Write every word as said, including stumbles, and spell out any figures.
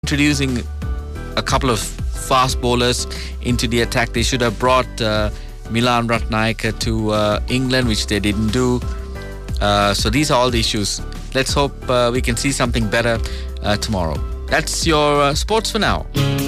introducing a couple of fast bowlers into the attack. They should have brought uh, Milan Ratnayaka to uh, England, which they didn't do. Uh, so these are all the issues. Let's hope uh, we can see something better uh, tomorrow. That's your uh, sports for now.